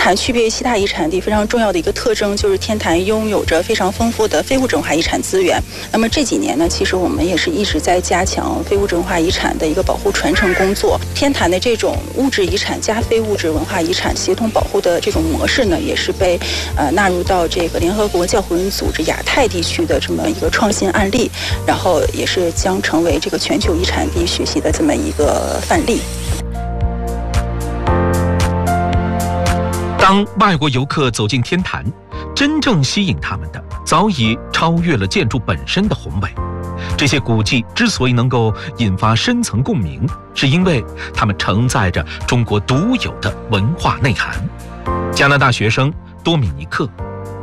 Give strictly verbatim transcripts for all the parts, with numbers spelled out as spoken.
坛区别于其他遗产地非常重要的一个特征，就是天坛拥有着非常丰富的非物质文化遗产资源。那么这几年呢，其实我们也是一直在加强非物质文化遗产的一个保护传承工作。天坛的这种物质遗产加非物质文化遗产协同保护的这种模式呢，也是被呃纳入到这个联合国教科文组织亚太地区的这么一个创新案例，然后也是将成为这个全球遗产地学习的这么一个范例。 当外国游客走进天坛，真正吸引他们的早已超越了建筑本身的宏伟。这些古迹之所以能够引发深层共鸣，是因为它们承载着中国独有的文化内涵。加拿大学生多米尼克。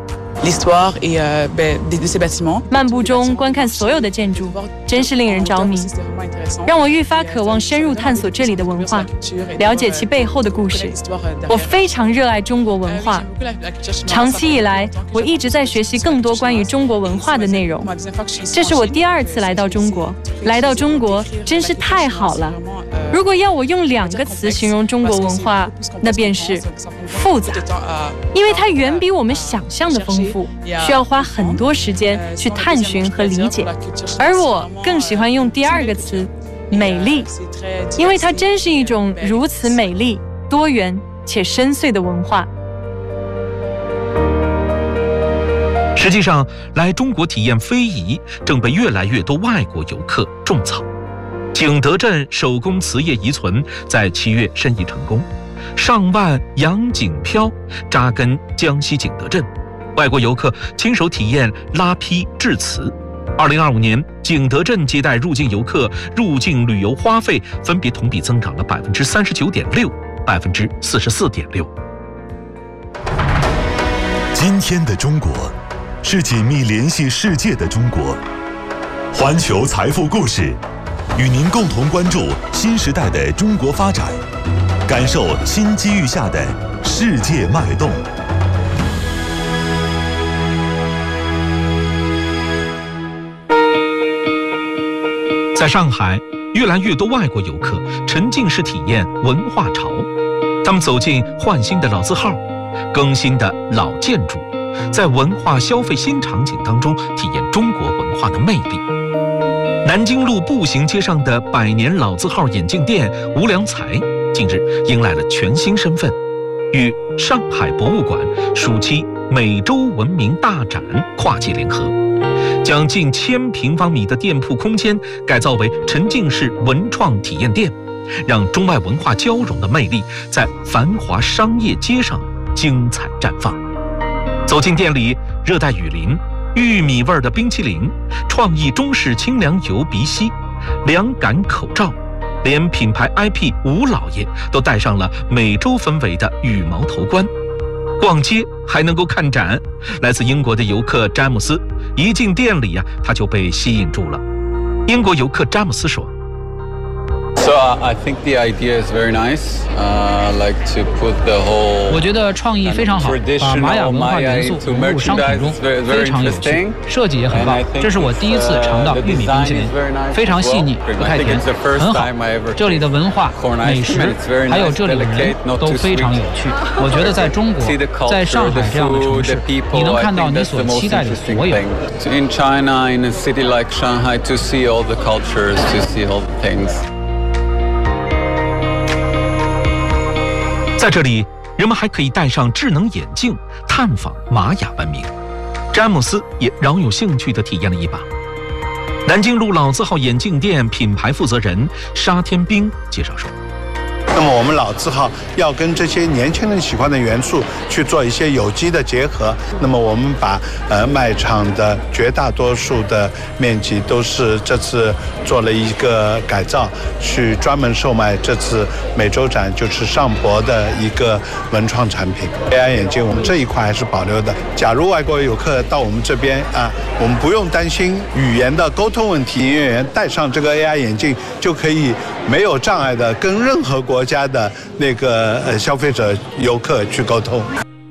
漫步中观看所有的建筑，真是令人着迷，让我愈发渴望深入探索这里的文化，了解其背后的故事。我非常热爱中国文化，长期以来，我一直在学习更多关于中国文化的内容。这是我第二次来到中国，来到中国真是太好了。如果要我用两个词形容中国文化，那便是复杂，因为它远比我们想象的丰富，需要花很多时间去探寻和理解。而我更喜欢用第二个词，美丽，因为它真是一种如此美丽、多元且深邃的文化。 实际上，来中国体验非遗正被越来越多外国游客种草。景德镇手工瓷业遗存在七月申遗成功，上万洋锦漂扎根江西景德镇，外国游客亲手体验拉坯制瓷。二零二五年，景德镇接待入境游客入境旅游花费分别同比增长了百分之三十九点六、百分之四十四点六。 今天的中国，是紧密联系世界的中国。环球财富故事，与您共同关注新时代的中国发展，感受新机遇下的世界脉动。 在上海，越来越多外国游客沉浸式体验文化潮，他们走进焕新的老字号，更新的老建筑，在文化消费新场景当中体验中国文化的魅力。南京路步行街上的百年老字号眼镜店无良才，近日迎来了全新身份，与上海博物馆暑期美洲文明大展跨界联合，将近千平方米的店铺空间改造为沉浸式文创体验店，让中外文化交融的魅力在繁华商业街上精彩绽放。走进店里，热带雨林、玉米味的冰淇淋、创意中式清凉油鼻息、凉感口罩，连品牌 I P 吴老爷都戴上了美洲氛围的羽毛头冠。逛街还能够看展，来自英国的游客詹姆斯一进店里呀、啊，他就被吸引住了。英国游客詹姆斯说。 So uh, I think the idea is very nice. Uh, like to put the whole. 我觉得创意非常好，把玛雅文化元素融入商品中，非常有趣，设计也很棒。这是我第一次尝到玉米冰淇淋，非常细腻，不太甜，很好。这里的文化、美食，还有这里的人都非常有趣。我觉得在中国，在上海这样的城市，你能看到你所期待的所有。 In China, in a city like Shanghai, to see all the cultures, to see all the things. 在这里，人们还可以戴上智能眼镜探访玛雅文明。詹姆斯也饶有兴趣地体验了一把。南京路老字号眼镜店品牌负责人沙天兵介绍说， 那么我们老字号要跟这些年轻人喜欢的元素去做一些有机的结合。那么我们把呃卖场的绝大多数的面积都是这次做了一个改造，去专门售卖这次美洲展就是上博的一个文创产品。A I 眼镜我们这一块还是保留的。假如外国游客到我们这边啊，我们不用担心语言的沟通问题，营业员戴上这个 A I 眼镜就可以没有障碍的跟任何国家的那个呃消费者游客去沟通。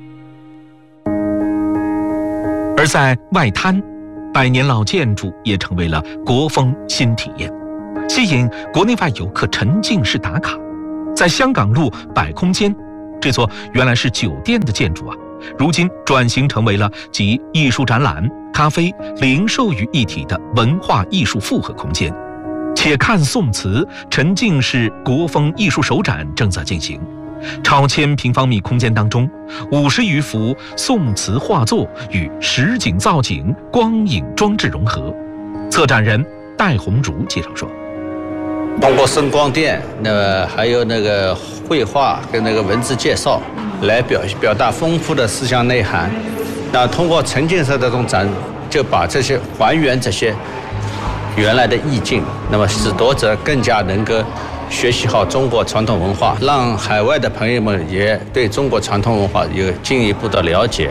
而在外滩，百年老建筑也成为了国风新体验，吸引国内外游客沉浸式打卡。在香港路百空间， 这座原来是酒店的建筑啊，如今转型成为了集艺术展览、咖啡、零售于一体的文化艺术复合空间。且看宋词沉浸式国风艺术首展正在进行，超千平方米空间当中，五十余幅宋词画作与实景造景、光影装置融合。策展人戴红竹介绍说， 通过声光电，那还有那个绘画跟那个文字介绍，来表表达丰富的思想内涵。那通过沉浸式的这种展，就把这些还原这些原来的意境，那么使读者更加能够学习好中国传统文化，让海外的朋友们也对中国传统文化有进一步的了解。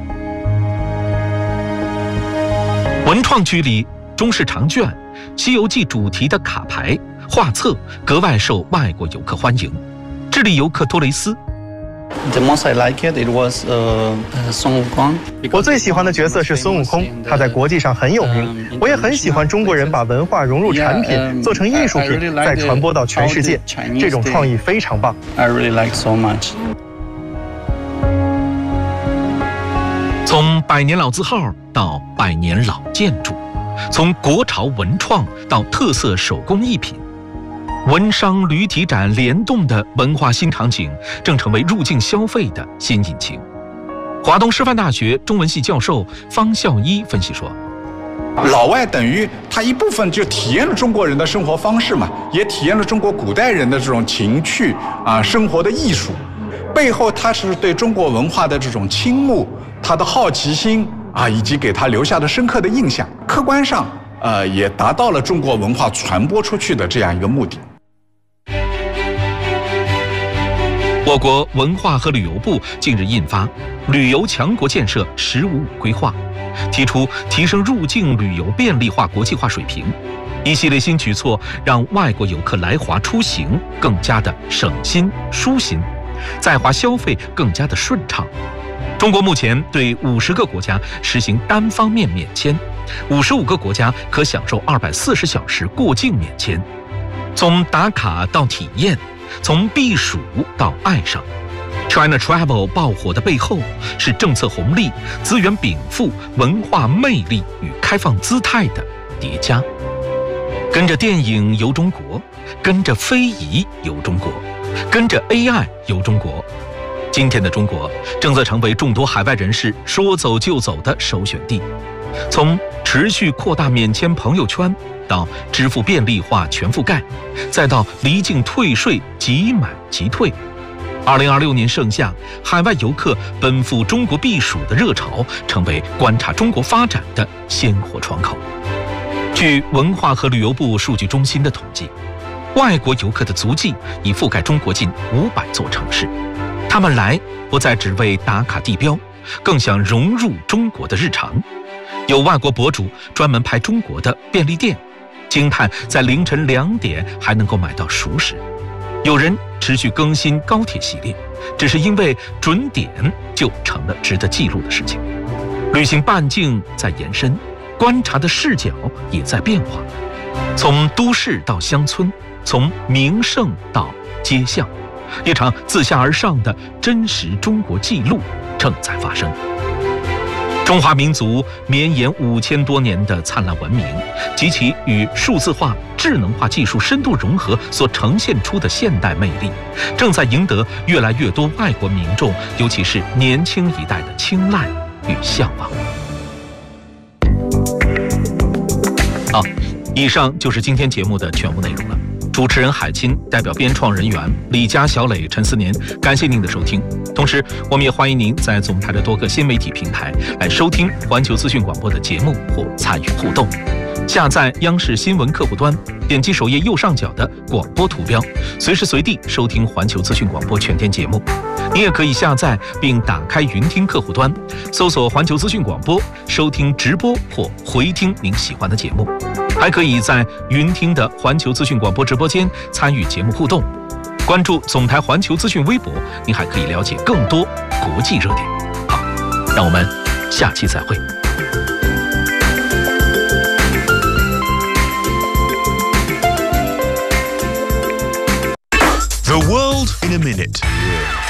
文创区里，中式长卷、《西游记》主题的卡牌、画册格外受外国游客欢迎。智利游客托雷斯。 The most I like it, it was 呃、uh, 孙悟空。 我最喜欢的角色是孙悟空，他在国际上很有名。我也很喜欢中国人把文化融入产品，做成艺术品，再传播到全世界。这种创意非常棒。 I really like so much。 从百年老字号到百年老建筑，从国潮文创到特色手工艺品。文商旅体展联动的文化新场景，正成为入境消费的新引擎。华东师范大学中文系教授方孝一分析说， 老外等于他一部分就体验了中国人的生活方式嘛，也体验了中国古代人的这种情趣啊，生活的艺术，背后他是对中国文化的这种倾慕，他的好奇心啊，以及给他留下的深刻的印象，客观上呃也达到了中国文化传播出去的这样一个目的。 我国文化和旅游部近日印发《旅游强国建设“十五五”规划》，提出提升入境旅游便利化、国际化水平，一系列新举措让外国游客来华出行更加的省心舒心，在华消费更加的顺畅。中国目前对五十个国家实行单方面免签，五十五个国家可享受二百四十小时过境免签。从打卡到体验，从避暑到爱上 ，China Travel 爆火的背后是政策红利、资源禀赋、文化魅力与开放姿态的叠加。跟着电影游中国，跟着非遗游中国，跟着 A I 游中国。今天的中国正在成为众多海外人士说走就走的首选地。从持续扩大免签朋友圈，到支付便利化全覆盖，再到离境退税即买即退。二零二六年盛夏，海外游客奔赴中国避暑的热潮，成为观察中国发展的鲜活窗口。据文化和旅游部数据中心的统计，外国游客的足迹已覆盖中国近五百座城市。他们来不再只为打卡地标，更想融入中国的日常。有外国博主专门拍中国的便利店，惊叹在凌晨两点还能够买到熟食。有人持续更新高铁系列，只是因为准点就成了值得记录的事情。旅行半径在延伸，观察的视角也在变化，从都市到乡村，从名胜到街巷，一场自下而上的真实中国记录正在发生。中华民族绵延五千多年的灿烂文明及其与数字化、智能化技术深度融合所呈现出的现代魅力，正在赢得越来越多外国民众，尤其是年轻一代的青睐与向往。好，以上就是今天节目的全部内容了。主持人海清，代表编创人员李佳、小磊、陈思年，感谢您的收听。同时，我们也欢迎您在总台的多个新媒体平台来收听环球资讯广播的节目或参与互动。下载央视新闻客户端，点击首页右上角的广播图标，随时随地收听环球资讯广播全天节目。您也可以下载并打开云听客户端，搜索环球资讯广播，收听直播或回听您喜欢的节目。还可以在云听的环球资讯广播直播间参与节目互动。关注总台环球资讯微博，您还可以了解更多国际热点。好，让我们下期再会。 The world in a minute.